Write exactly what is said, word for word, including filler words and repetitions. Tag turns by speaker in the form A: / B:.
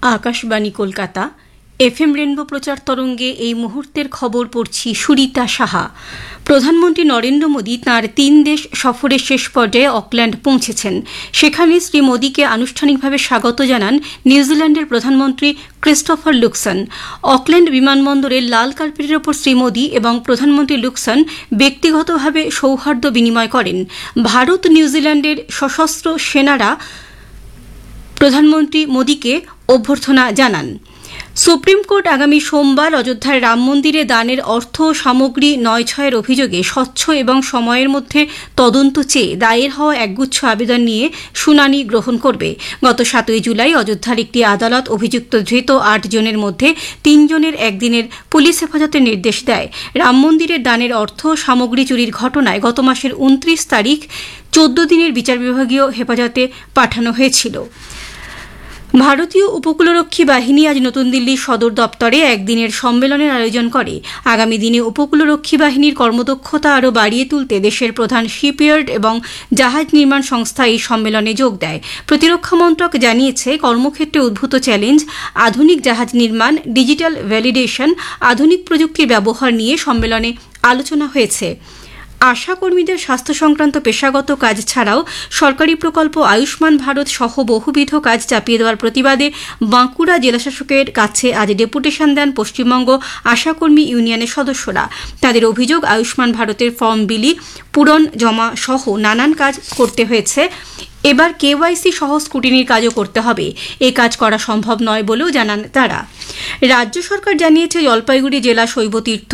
A: Akashvani Kolkata FM rainbow প্রচার তরঙ্গে এই মুহূর্তের খবর পড়ছি সুরিতা সাহা। প্রধানমন্ত্রী নরেন্দ্র মোদী তাঁর তিন দেশ সফরের শেষ পর্যায়ে অকল্যান্ড পৌঁছেছেন। সেখানে শ্রী মোদীকে আনুষ্ঠানিকভাবে স্বাগত জানান নিউজিল্যান্ডের প্রধানমন্ত্রী ক্রিস্টোফার লুকসন। অকল্যান্ড বিমানবন্দরে লাল কার্পেটের ওপর শ্রী মোদী এবং প্রধানমন্ত্রী লুকসন ব্যক্তিগতভাবে সৌহার্দ্য বিনিময় করেন। ভারত নিউজিল্যান্ডের সশস্ত্র সেনারা প্রধানমন্ত্রী মোদীকে অভ্যর্থনা জানান। সুপ্রিম কোর্ট আগামী সোমবার অযোধ্যার রাম মন্দিরে দানের অর্থ সামগ্রী নয় ছয়ের অভিযোগে স্বচ্ছ এবং সময়ের মধ্যে তদন্ত চেয়ে দায়ের হওয়া একগুচ্ছ আবেদন নিয়ে শুনানি গ্রহণ করবে। গত সাতই জুলাই অযোধ্যার একটি আদালত অভিযুক্ত ধৃত আট জনের মধ্যে তিনজনের একদিনের পুলিশ হেফাজতের নির্দেশ দেয়। রাম মন্দিরের দানের অর্থ সামগ্রী চুরির ঘটনায় গত মাসের উনত্রিশ তারিখ চোদ্দ দিনের বিচার বিভাগীয় হেফাজতে পাঠানো হয়েছিল। ভারতীয় উপকূলরক্ষী বাহিনী আজ নতুন দিল্লির সদর দপ্তরে একদিনের সম্মেলনের আয়োজন করে। আগামী দিনে উপকূলরক্ষী বাহিনীর কর্মদক্ষতা আরও বাড়িয়ে তুলতে দেশের প্রধান শিপইয়ার্ড এবং জাহাজ নির্মাণ সংস্থা এই সম্মেলনে যোগ দেয়। প্রতিরক্ষা মন্ত্রক জানিয়েছে, কর্মক্ষেত্রে উদ্ভূত চ্যালেঞ্জ, আধুনিক জাহাজ নির্মাণ, ডিজিটাল ভ্যালিডেশন, আধুনিক প্রযুক্তির ব্যবহার নিয়ে সম্মেলনে আলোচনা হয়েছে। আশা কর্মীদের স্বাস্থ্য সংক্রান্ত পেশাগত কাজ ছাড়াও সরকারি প্রকল্প আয়ুষ্মান ভারত সহ বহুবিধ কাজ চাপিয়ে দেওয়ার প্রতিবাদে বাঁকুড়া জেলাশাসকের কাছে আজ ডেপুটেশন দেন পশ্চিমবঙ্গ আশাকর্মী ইউনিয়নের সদস্যরা। তাদের অভিযোগ, আয়ুষ্মান ভারতের ফর্ম বিলি পূরণ জমা সহ নানান কাজ করতে হয়েছে। এবার কেওয়াইসি সহ স্ক্রুটিনির কাজও করতে হবে। এ কাজ করা সম্ভব নয় বলেও জানান তারা। রাজ্য সরকার জানিয়েছে, জলপাইগুড়ি জেলা শৈবতীর্থ